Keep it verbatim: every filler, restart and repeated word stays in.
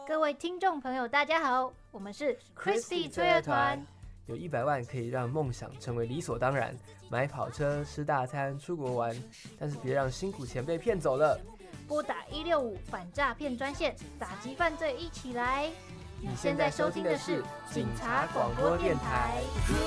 各位听众朋友，大家好，我们是 Christy 催儿团。 有一百万可以让梦想成为理所当然，买跑车、吃大餐、出国玩，但是别让辛苦钱被骗走了。 拨打一六五反诈骗专线，打击犯罪一起来。 你现在收听的是警察广播电台。